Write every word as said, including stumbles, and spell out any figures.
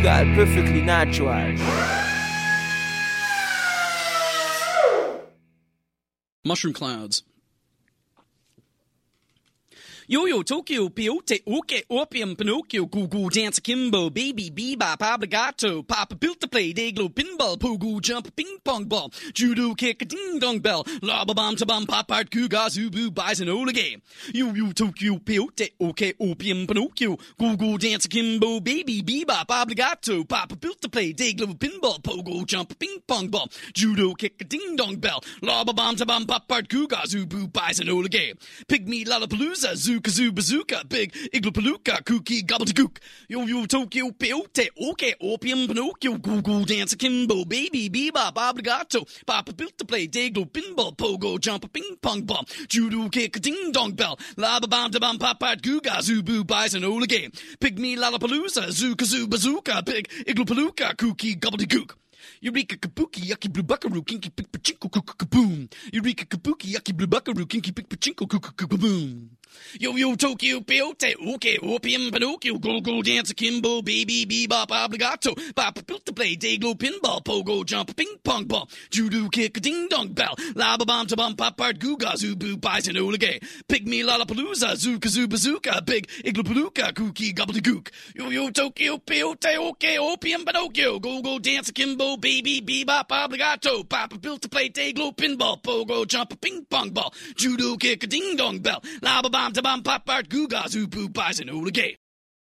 legal, perfectly natural. Mushroom clouds. Yo-yo, Tokyo, Peyote, Oke, Opium, Pinocchio, Goo-Goo, Dance, Kimbo, Baby, Bebop, Obligato, Papa, Built to Play, Dayglow, Pinball, Pogo, Jump, Ping Pong Ball, Judo, Kick, a Ding-Dong Bell, Lobba-Bomb, Tabam, Pop-Art, Cougar, Zubu, Bison, Oligay. Yo-yo, Tokyo, Peyote, Oke, Opium, Pinocchio, Goo-Goo, Dance, Kimbo, Baby, Bebop, Obligato, Papa, Built to Play, Dayglow, Pinball, Pogo, Jump, Ping Pong Ball, Judo, Kick, a Ding-Dong Bell, Lobba-Bomb, Tabam, Pop-Art, Cougar, Zubu, Bison, Oligay. Pygmy, Lollapalooza, Zoo, Kazoo, Bazooka, Big Igloo-Palooka, Kooky, Gobbledygook. Yo-yo, Tokyo, Peyote, Oke, Opium, Pinocchio, Goo-Goo, Dance, Kimbo, Baby, Bebop, Obligato, Papa, Built to Play, Dayglow, Pinball, Pogo, Jump, Ping Pong Ball, Judo, Kick, Ding-Dong Bell, Lobba-Bomb, Dabam, Pop-Art, Googa, Zubu, Bison, Oligay. Pygmy, Lollapalooza, Zoo, Kazoo, Bazooka, Big Igloo-Palooka, Kooky, Gobbledygook. Eureka kabuki yucky blue buckaroo kinky pick pachinko kuku kaboom. Eureka kabuki yucky blue buckaroo kinky pick pachinko kuku kaboom. Yo yo Tokyo Peyote, okay, Opium Pinocchio, go go dance Kimbo, Baby Bebop Obligato, Papa Built to Play, Dayglow Pinball, Pogo Jump, Ping Pong Ball, Judo Kick, a Ding Dong Bell, Lobba Bomb to Bum Pop Art, Googa, Zubu, Bison, Oligay, Pygmy Lollapalooza, Zoo Kazoo Bazooka, Big Igloo-Palooka, Kooky Gobbledygook. Yo yo Tokyo Peyote, okay, Opium Pinocchio, go go dance Kimbo, Baby Bebop Obligato, Papa Built to Play, Dayglow Pinball, Pogo Jump, Ping Pong Ball, Judo Kick, a Ding Dong Bell, Lobba Bomb to Bum Pop Art, Googa, Zubu, Bison, Oligay.